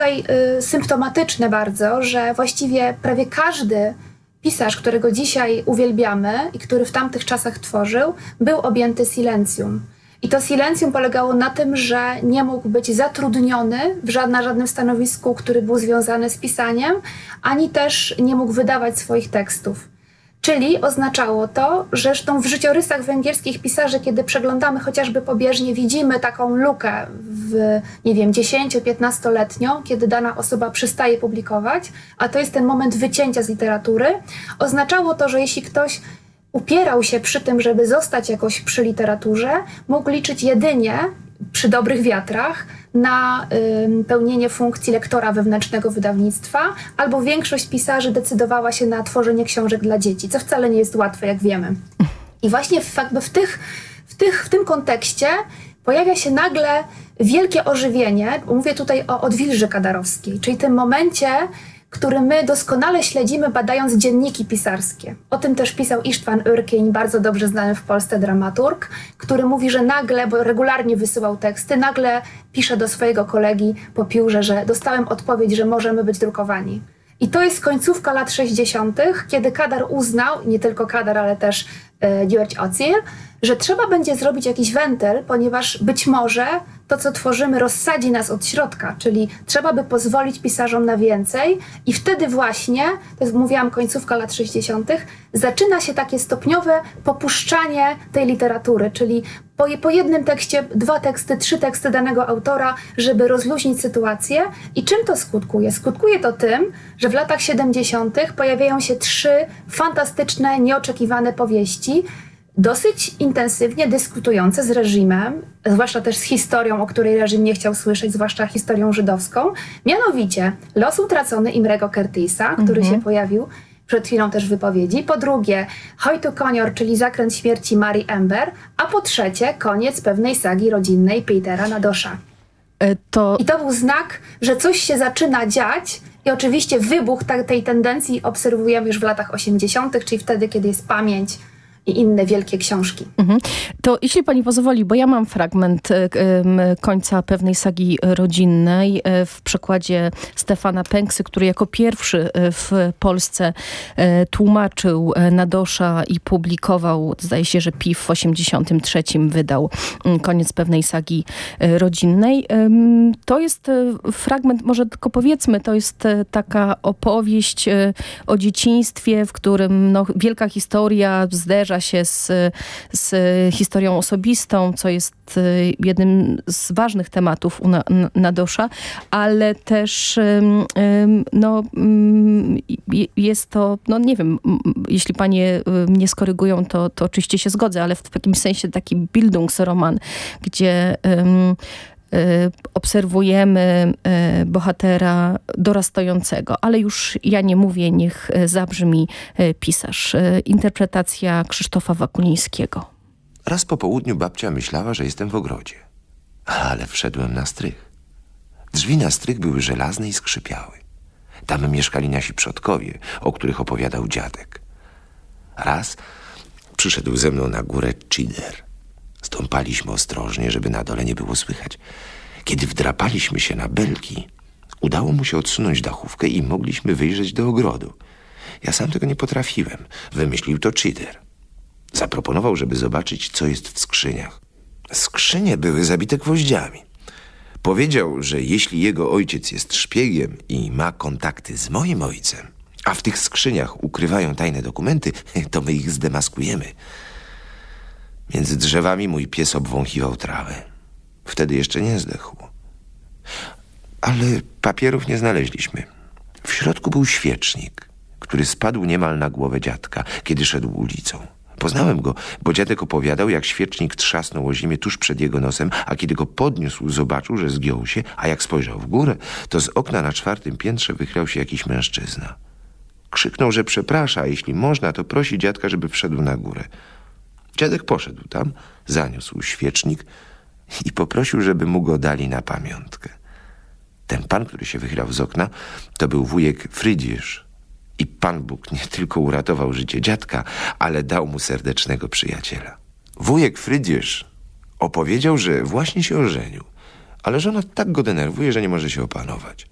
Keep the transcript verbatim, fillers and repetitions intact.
tutaj y, symptomatyczne bardzo, że właściwie prawie każdy pisarz, którego dzisiaj uwielbiamy i który w tamtych czasach tworzył, był objęty silencjum. I to silencjum polegało na tym, że nie mógł być zatrudniony w żad- na żadnym stanowisku, który był związany z pisaniem, ani też nie mógł wydawać swoich tekstów. Czyli oznaczało to, że zresztą w życiorysach węgierskich pisarzy, kiedy przeglądamy chociażby pobieżnie, widzimy taką lukę w, nie wiem, dziesięcio-piętnastoletnią, kiedy dana osoba przestaje publikować, a to jest ten moment wycięcia z literatury. Oznaczało to, że jeśli ktoś upierał się przy tym, żeby zostać jakoś przy literaturze, mógł liczyć jedynie przy dobrych wiatrach na y, pełnienie funkcji lektora wewnętrznego wydawnictwa, albo większość pisarzy decydowała się na tworzenie książek dla dzieci, co wcale nie jest łatwe, jak wiemy. I właśnie w, jakby w, tych, w, tych, w tym kontekście pojawia się nagle wielkie ożywienie, mówię tutaj o Odwilży Kadarowskiej, czyli tym momencie, który my doskonale śledzimy, badając dzienniki pisarskie. O tym też pisał Istvan Örkény, bardzo dobrze znany w Polsce dramaturg, który mówi, że nagle, bo regularnie wysyłał teksty, nagle pisze do swojego kolegi po piórze, że dostałem odpowiedź, że możemy być drukowani. I to jest końcówka lat sześćdziesiątych, kiedy Kadar uznał, nie tylko Kadar, ale też e, György Ocil, że trzeba będzie zrobić jakiś wentyl, ponieważ być może to, co tworzymy, rozsadzi nas od środka, czyli trzeba by pozwolić pisarzom na więcej i wtedy właśnie, to jest, mówiłam, końcówka lat sześćdziesiątych, zaczyna się takie stopniowe popuszczanie tej literatury, czyli po, po jednym tekście, dwa teksty, trzy teksty danego autora, żeby rozluźnić sytuację. I czym to skutkuje? Skutkuje to tym, że w latach siedemdziesiątych pojawiają się trzy fantastyczne, nieoczekiwane powieści, dosyć intensywnie dyskutujące z reżimem, zwłaszcza też z historią, o której reżim nie chciał słyszeć, zwłaszcza historią żydowską. Mianowicie Los utracony Imrego Kertésa, który mhm. się pojawił przed chwilą też w wypowiedzi. Po drugie Hojtu Konior, czyli Zakręt śmierci Mary Ember. A po trzecie koniec pewnej sagi rodzinnej Petera Nadosza. To... I to był znak, że coś się zaczyna dziać. I oczywiście wybuch ta, tej tendencji obserwujemy już w latach osiemdziesiątych, czyli wtedy, kiedy jest pamięć i inne wielkie książki. Mhm. To jeśli pani pozwoli, bo ja mam fragment y, y, końca pewnej sagi rodzinnej y, w przekładzie Stefana Pęksy, który jako pierwszy y, w Polsce y, tłumaczył y, Nadosza i publikował, zdaje się, że P I F w osiemdziesiątym trzecim wydał y, koniec pewnej sagi y, rodzinnej. Y, to jest y, fragment, może tylko powiedzmy, to jest y, taka opowieść y, o dzieciństwie, w którym no, wielka historia zderza się z, z historią osobistą, co jest jednym z ważnych tematów u Nadosza, ale też no, jest to, no nie wiem, jeśli panie mnie skorygują, to, to oczywiście się zgodzę, ale w jakimś sensie taki Bildungsroman, gdzie obserwujemy bohatera dorastającego, ale już ja nie mówię, niech zabrzmi pisarz. Interpretacja Krzysztofa Wakulińskiego. Raz po południu babcia myślała, że jestem w ogrodzie, ale wszedłem na strych. Drzwi na strych były żelazne i skrzypiały. Tam mieszkali nasi przodkowie, o których opowiadał dziadek. Raz przyszedł ze mną na górę Cider. Stąpaliśmy ostrożnie, żeby na dole nie było słychać. Kiedy wdrapaliśmy się na belki, udało mu się odsunąć dachówkę i mogliśmy wyjrzeć do ogrodu. Ja sam tego nie potrafiłem. Wymyślił to Cider. Zaproponował, żeby zobaczyć, co jest w skrzyniach. Skrzynie były zabite gwoździami. Powiedział, że jeśli jego ojciec jest szpiegiem i ma kontakty z moim ojcem, a w tych skrzyniach ukrywają tajne dokumenty, to my ich zdemaskujemy. Między drzewami mój pies obwąchiwał trawę. Wtedy jeszcze nie zdechł. Ale papierów nie znaleźliśmy. W środku był świecznik, który spadł niemal na głowę dziadka, kiedy szedł ulicą. Poznałem go, bo dziadek opowiadał, jak świecznik trzasnął o ziemię tuż przed jego nosem, a kiedy go podniósł, zobaczył, że zgiął się, a jak spojrzał w górę, to z okna na czwartym piętrze wychylał się jakiś mężczyzna. Krzyknął, że przeprasza, a jeśli można, to prosi dziadka, żeby wszedł na górę. Dziadek poszedł tam, zaniósł świecznik i poprosił, żeby mu go dali na pamiątkę. Ten pan, który się wychylał z okna, to był wujek Friedrich. I Pan Bóg nie tylko uratował życie dziadka, ale dał mu serdecznego przyjaciela. Wujek Friedrich opowiedział, że właśnie się ożenił, ale żona tak go denerwuje, że nie może się opanować.